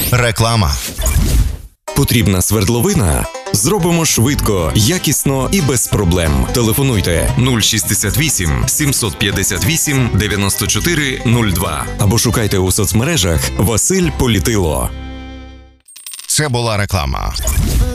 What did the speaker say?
Реклама. Потрібна свердловина? Зробимо швидко, якісно і без проблем. Телефонуйте 068 758 94 02 або шукайте у соцмережах Василь Політило. Це була реклама.